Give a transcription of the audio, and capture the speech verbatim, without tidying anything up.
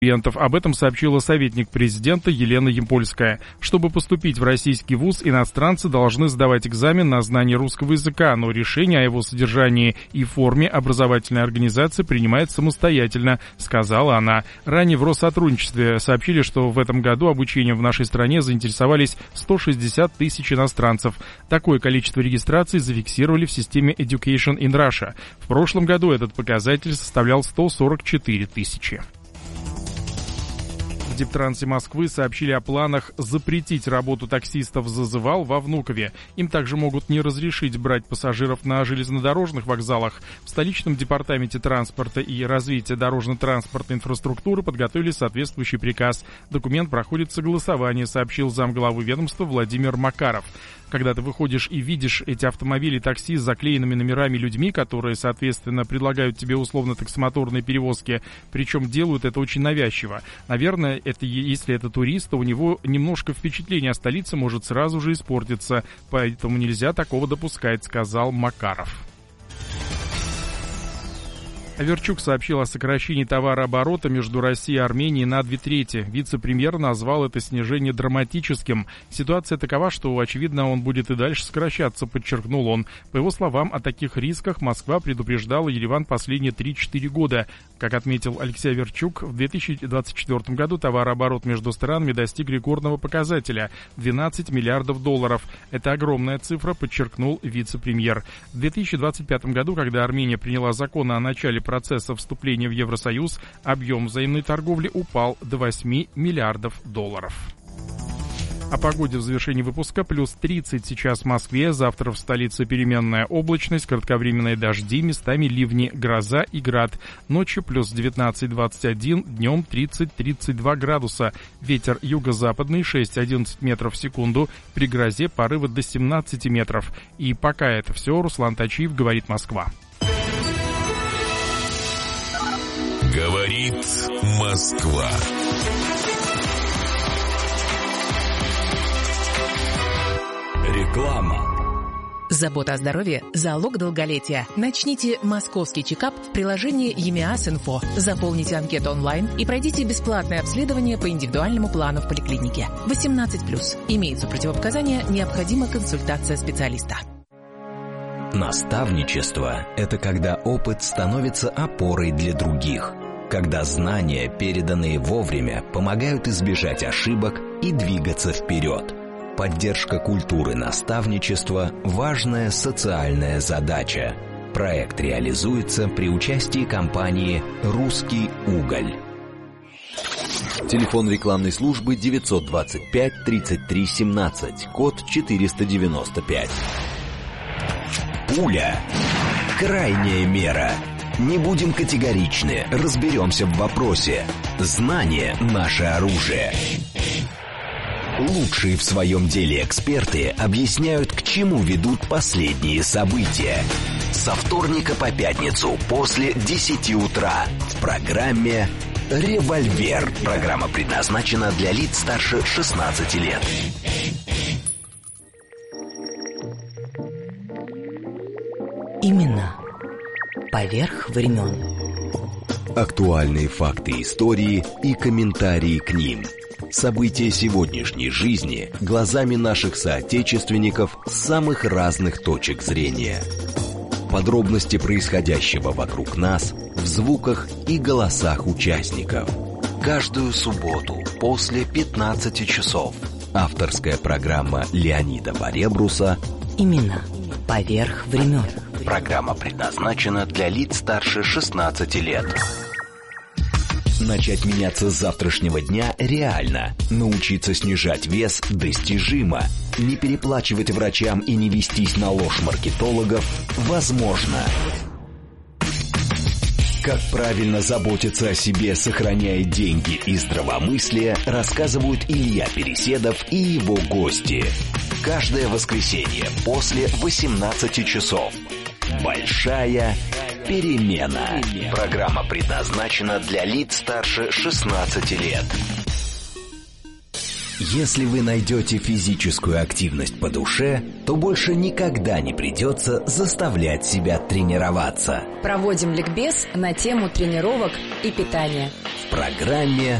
Об этом сообщила советник президента Елена Ямпольская. Чтобы поступить в российский вуз, иностранцы должны сдавать экзамен на знание русского языка, но решение о его содержании и форме образовательной организации принимает самостоятельно, сказала она. Ранее в Россотрудничестве сообщили, что в этом году обучением в нашей стране заинтересовались сто шестьдесят тысяч иностранцев. Такое количество регистраций зафиксировали в системе Education in Russia. В прошлом году этот показатель составлял сто сорок четыре тысячи. В Дептрансе Москвы сообщили о планах запретить работу таксистов зазывал во Внукове. Им также могут не разрешить брать пассажиров на железнодорожных вокзалах. В столичном департаменте транспорта и развития дорожно-транспортной инфраструктуры подготовили соответствующий приказ. Документ проходит согласование, сообщил замглавы ведомства Владимир Макаров. Когда ты выходишь и видишь эти автомобили такси с заклеенными номерами людьми, которые, соответственно, предлагают тебе условно-таксомоторные перевозки, причем делают это очень навязчиво. Наверное, это, если это турист, то у него немножко впечатление о столице может сразу же испортиться, поэтому нельзя такого допускать, сказал Макаров. Аверчук сообщил о сокращении товарооборота между Россией и Арменией на две трети. Вице-премьер назвал это снижение драматическим. Ситуация такова, что, очевидно, он будет и дальше сокращаться, подчеркнул он. По его словам, о таких рисках Москва предупреждала Ереван последние три-четыре года. Как отметил Алексей Аверчук, в две тысячи двадцать четвёртом году товарооборот между странами достиг рекордного показателя – двенадцать миллиардов долларов. Это огромная цифра, подчеркнул вице-премьер. В две тысячи двадцать пятом году, когда Армения приняла закон о начале процесса вступления в Евросоюз, объем взаимной торговли упал до восьми миллиардов долларов. О погоде в завершении выпуска. Плюс тридцать сейчас в Москве, завтра в столице переменная облачность, кратковременные дожди, местами ливни, гроза и град. Ночью плюс девятнадцать двадцать один, днем тридцать тридцать два градуса. Ветер юго-западный шесть-одиннадцать метров в секунду, при грозе порывы до семнадцати метров. И пока это все, Руслан Тачиев, говорит Москва. Говорит Москва. Реклама. Забота о здоровье – залог долголетия. Начните московский чекап в приложении ЕМИАС-Инфо. Заполните анкету онлайн и пройдите бесплатное обследование по индивидуальному плану в поликлинике. восемнадцать плюс. Имеются противопоказания, необходима консультация специалиста. Наставничество – это когда опыт становится опорой для других. Когда знания, переданные вовремя, помогают избежать ошибок и двигаться вперед. Поддержка культуры наставничества – важная социальная задача. Проект реализуется при участии компании «Русский уголь». Телефон рекламной службы девятьсот двадцать пять тридцать три семнадцать, код четыреста девяносто пять. Пуля. Крайняя мера. Не будем категоричны, разберемся в вопросе. Знание – наше оружие. Лучшие в своем деле эксперты объясняют, к чему ведут последние события. Со вторника по пятницу после десяти утра в программе «Револьвер». Программа предназначена для лиц старше шестнадцати лет. Именно поверх времен. Актуальные факты истории и комментарии к ним. События сегодняшней жизни глазами наших соотечественников с самых разных точек зрения. Подробности происходящего вокруг нас в звуках и голосах участников. Каждую субботу после пятнадцати часов. Авторская программа Леонида Баребруса Именно поверх времен. Программа предназначена для лиц старше шестнадцати лет. Начать меняться с завтрашнего дня реально. Научиться снижать вес достижимо. Не переплачивать врачам и не вестись на ложь маркетологов возможно. Как правильно заботиться о себе, сохраняя деньги и здравомыслие, рассказывают Илья Переседов и его гости. Каждое воскресенье после восемнадцати часов. Большая перемена. Программа предназначена для лиц старше шестнадцати лет. Если вы найдете физическую активность по душе, то больше никогда не придется заставлять себя тренироваться. Проводим ликбез на тему тренировок и питания. В программе